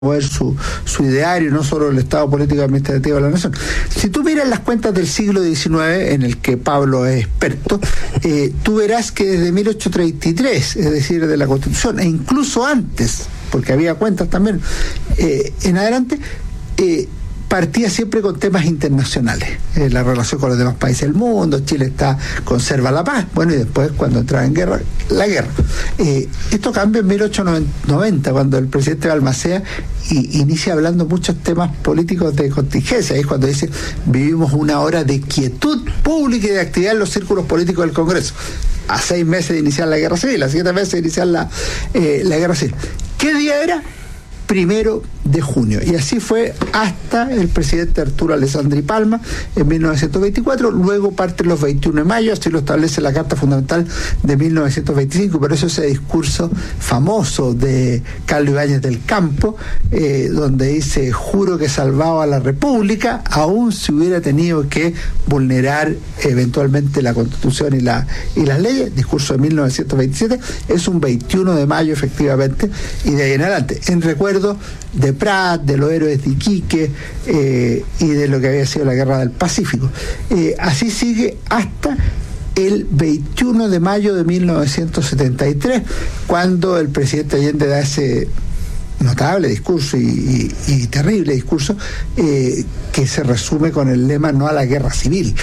promover su ideario, no solo el Estado político administrativo de la nación. Si tú miras las cuentas del siglo XIX, en el que Pablo es experto, tú verás que desde 1833, es decir, de la Constitución, e incluso antes, porque había cuentas también, en adelante, partía siempre con temas internacionales, la relación con los demás países del mundo. Chile conserva la paz, bueno, y después cuando entraba en guerra, la guerra. Esto cambia en 1890, cuando el presidente Balmaceda inicia hablando muchos temas políticos de contingencia. Ahí es cuando dice: vivimos una hora de quietud pública y de actividad en los círculos políticos del Congreso. A 6 meses de iniciar la guerra civil, a 7 meses de iniciar la guerra civil. ¿Qué día era? 1 de junio, y así fue hasta el presidente Arturo Alessandri Palma en 1924. Luego parten los 21 de mayo, así lo establece la Carta Fundamental de 1925. Por eso ese discurso famoso de Carlos Ibáñez del Campo, donde dice: juro que salvaba a la República, aún si hubiera tenido que vulnerar eventualmente la Constitución y las leyes. Discurso de 1927, es un 21 de mayo efectivamente, y de ahí en adelante, en recuerdo de Prat, de los héroes de Iquique y de lo que había sido la Guerra del Pacífico. Así sigue hasta el 21 de mayo de 1973, cuando el presidente Allende da ese notable discurso y terrible discurso, que se resume con el lema: no a la guerra civil.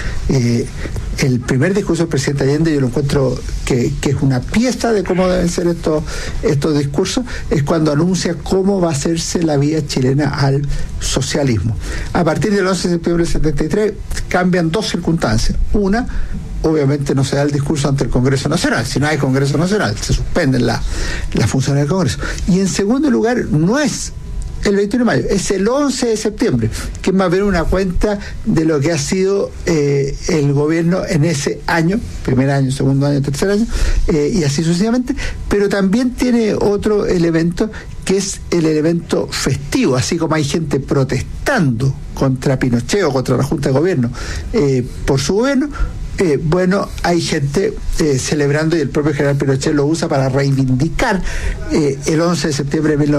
El primer discurso del presidente Allende, yo lo encuentro que es una pieza de cómo deben ser estos discursos, es cuando anuncia cómo va a hacerse la vía chilena al socialismo. A partir del 11 de septiembre del 73 cambian dos circunstancias. Una, obviamente no se da el discurso ante el Congreso Nacional. Si no hay Congreso Nacional, se suspenden las funciones del Congreso. Y en segundo lugar, no es el 21 de mayo, es el 11 de septiembre, que es más bien una cuenta de lo que ha sido el gobierno en ese año, primer año, segundo año, tercer año, y así sucesivamente. Pero también tiene otro elemento, que es el elemento festivo. Así como hay gente protestando contra Pinochet o contra la Junta de Gobierno por su gobierno, bueno, hay gente celebrando, y el propio general Pinochet lo usa para reivindicar el 11 de septiembre de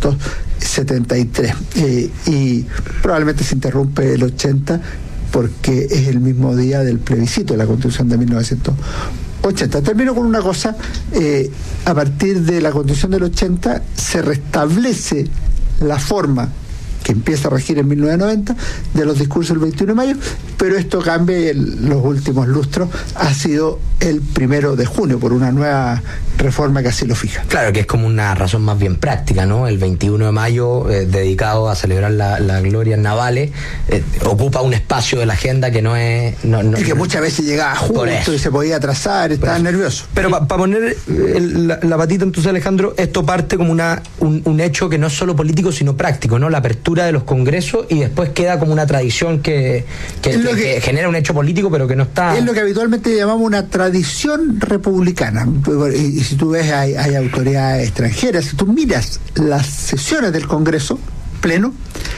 1973. Y probablemente se interrumpe el 80 porque es el mismo día del plebiscito de la Constitución de 1980. Termino con una cosa: a partir de la Constitución del 80 se restablece la forma que empieza a regir en 1990 de los discursos del 21 de mayo, pero esto cambia en los últimos lustros. Ha sido el 1 de junio por una nueva reforma que así lo fija. Claro, que es como una razón más bien práctica, ¿no? El 21 de mayo, dedicado a celebrar las glorias navales, ocupa un espacio de la agenda que no es... y que muchas veces llegaba justo y se podía atrasar, estaba nervioso. Pero para poner la patita entonces, Alejandro, esto parte como un hecho que no es solo político sino práctico, ¿no? La apertura de los congresos, y después queda como una tradición que genera un hecho político, pero que no está... Es lo que habitualmente llamamos una tradición republicana. Y si tú ves, hay autoridades extranjeras. Si tú miras las sesiones del Congreso pleno,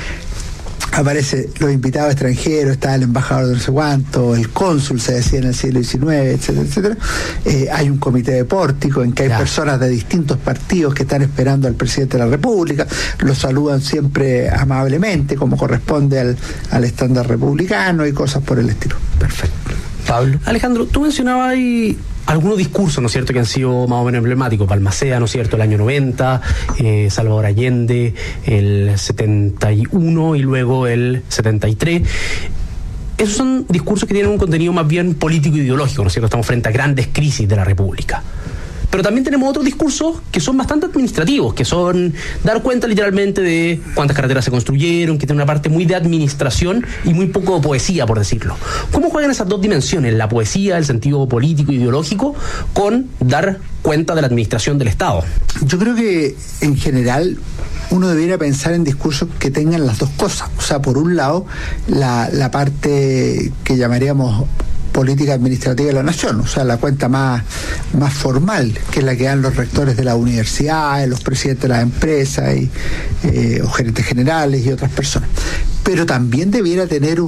aparecen los invitados extranjeros, está el embajador de no sé cuánto, el cónsul, se decía en el siglo XIX, etcétera, etcétera. Hay un comité de pórtico en que hay personas de distintos partidos que están esperando al presidente de la República, lo saludan siempre amablemente, como corresponde al estándar republicano, y cosas por el estilo. Perfecto. Pablo. Alejandro, tú mencionabas ahí algunos discursos, ¿no es cierto?, que han sido más o menos emblemáticos. Balmaceda, ¿no es cierto?, el año 90, Salvador Allende, el 71 y luego el 73. Esos son discursos que tienen un contenido más bien político e ideológico, ¿no es cierto? Estamos frente a grandes crisis de la República. Pero también tenemos otros discursos que son bastante administrativos, que son dar cuenta literalmente de cuántas carreteras se construyeron, que tienen una parte muy de administración y muy poco de poesía, por decirlo. ¿Cómo juegan esas dos dimensiones, la poesía, el sentido político e ideológico, con dar cuenta de la administración del Estado? Yo creo que en general uno debiera pensar en discursos que tengan las dos cosas. O sea, por un lado, la parte que llamaríamos política administrativa de la nación, o sea, la cuenta más formal, que es la que dan los rectores de las universidades, los presidentes de las empresas o gerentes generales y otras personas. Pero también debiera tener un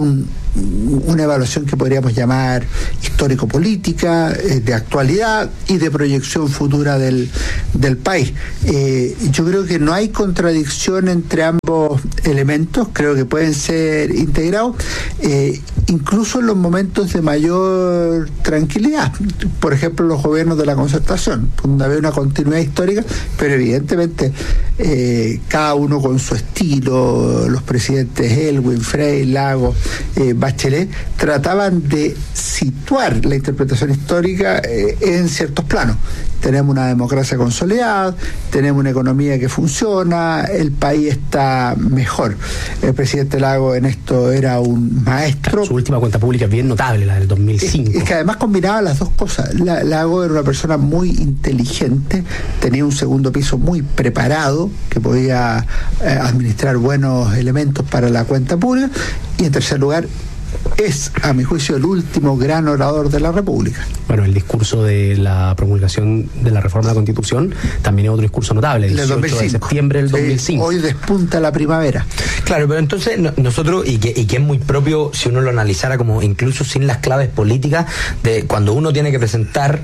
una evaluación que podríamos llamar histórico-política, de actualidad y de proyección futura del país. Yo creo que no hay contradicción entre ambos elementos, creo que pueden ser integrados, incluso en los momentos de mayor tranquilidad. Por ejemplo, los gobiernos de la Concertación, donde había una continuidad histórica, pero evidentemente cada uno con su estilo. Los presidentes Elwin, Frey, Lagos, Bachelet trataban de situar la interpretación histórica en ciertos planos. Tenemos una democracia consolidada, tenemos una economía que funciona, el país está mejor. El presidente Lagos en esto era un maestro. Su última cuenta pública es bien notable, la del 2005. Es que además combinaba las dos cosas. Lagos era una persona muy inteligente, tenía un segundo piso muy preparado, que podía administrar buenos elementos para la cuenta pública, y en tercer lugar, es, a mi juicio, el último gran orador de la República. Bueno, el discurso de la promulgación de la reforma de la Constitución también es otro discurso notable, el 18 de septiembre del 2005. Hoy despunta la primavera. Claro, pero entonces nosotros, y que es muy propio si uno lo analizara como incluso sin las claves políticas, de cuando uno tiene que presentar,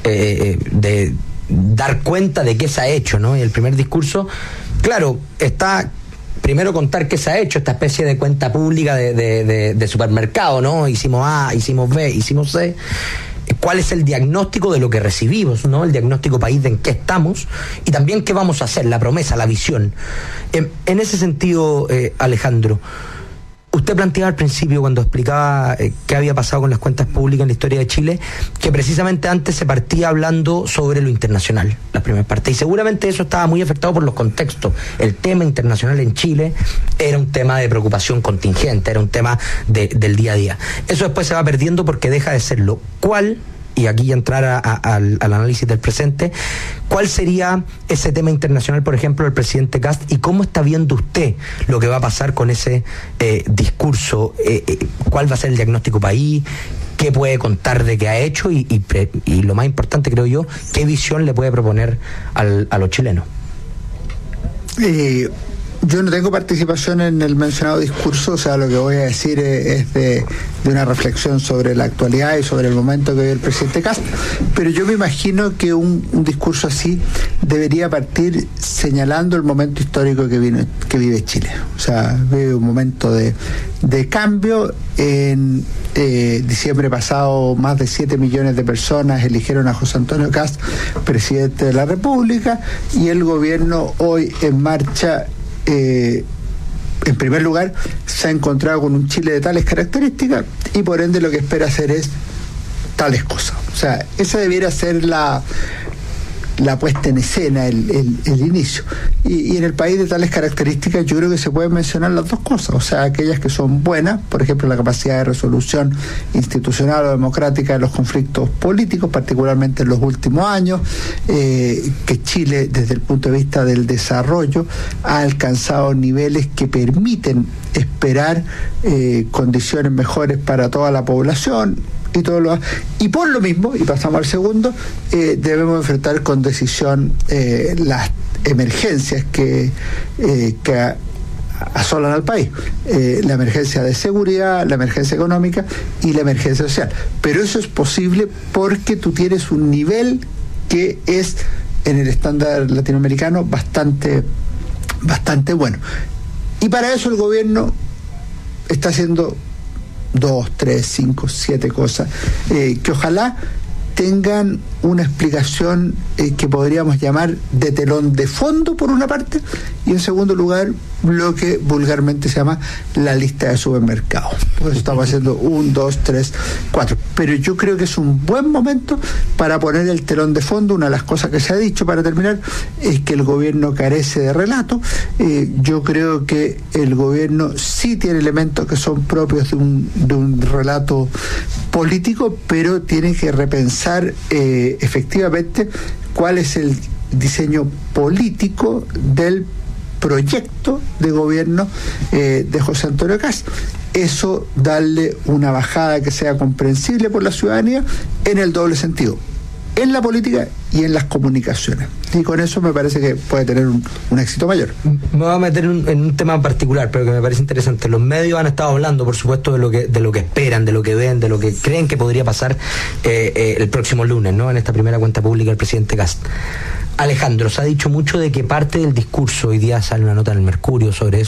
de dar cuenta de qué se ha hecho, ¿no? Y el primer discurso, claro, está... Primero contar qué se ha hecho, esta especie de cuenta pública de supermercado, ¿no? Hicimos A, hicimos B, hicimos C. ¿Cuál es el diagnóstico de lo que recibimos, ¿no? El diagnóstico país de en qué estamos y también qué vamos a hacer, la promesa, la visión. En ese sentido, Alejandro, usted planteaba al principio, cuando explicaba qué había pasado con las cuentas públicas en la historia de Chile, que precisamente antes se partía hablando sobre lo internacional, la primera parte, y seguramente eso estaba muy afectado por los contextos. El tema internacional en Chile era un tema de preocupación contingente, era un tema del día a día. Eso después se va perdiendo porque deja de serlo. ¿Cuál? Y aquí ya entrar al análisis del presente, ¿cuál sería ese tema internacional, por ejemplo, del presidente Kast, y cómo está viendo usted lo que va a pasar con ese discurso? ¿Cuál va a ser el diagnóstico país? ¿Qué puede contar de qué ha hecho? Y lo más importante, creo yo, ¿qué visión le puede proponer a los chilenos? Yo no tengo participación en el mencionado discurso, o sea, lo que voy a decir es de una reflexión sobre la actualidad y sobre el momento que vive el presidente Kast, pero yo me imagino que un discurso así debería partir señalando el momento histórico que vive Chile. O sea, vive un momento de cambio. En diciembre pasado, más de 7 millones de personas eligieron a José Antonio Kast presidente de la República, y el gobierno hoy en marcha, en primer lugar, se ha encontrado con un Chile de tales características y por ende lo que espera hacer es tales cosas. O sea, esa debiera ser la puesta en escena, el inicio. Y en el país de tales características yo creo que se pueden mencionar las dos cosas, o sea, aquellas que son buenas, por ejemplo, la capacidad de resolución institucional o democrática de los conflictos políticos, particularmente en los últimos años, que Chile, desde el punto de vista del desarrollo, ha alcanzado niveles que permiten esperar condiciones mejores para toda la población, y por lo mismo, y pasamos al segundo, debemos enfrentar con decisión las emergencias que asolan al país, la emergencia de seguridad, la emergencia económica y la emergencia social. Pero eso es posible porque tú tienes un nivel que es, en el estándar latinoamericano, bastante bueno. Y para eso el gobierno está haciendo 2, 3, 5, 7 cosas que ojalá tengan una explicación que podríamos llamar de telón de fondo, por una parte, y en segundo lugar lo que vulgarmente se llama la lista de supermercados. Por eso estamos haciendo 1, 2, 3, 4. Pero yo creo que es un buen momento para poner el telón de fondo. Una de las cosas que se ha dicho, para terminar, es que el gobierno carece de relato. Yo creo que el gobierno sí tiene elementos que son propios de un relato político, pero tiene que repensar efectivamente cuál es el diseño político del proyecto de gobierno de José Antonio Kast. Eso, darle una bajada que sea comprensible por la ciudadanía en el doble sentido. en la política y en las comunicaciones. Y con eso me parece que puede tener un éxito mayor. Me voy a meter en un tema en particular, pero que me parece interesante. Los medios han estado hablando, por supuesto, de lo que esperan, de lo que ven, de lo que creen que podría pasar el próximo lunes, ¿no? En esta primera cuenta pública del presidente Kast. Alejandro, se ha dicho mucho de que parte del discurso, hoy día sale una nota en el Mercurio sobre eso,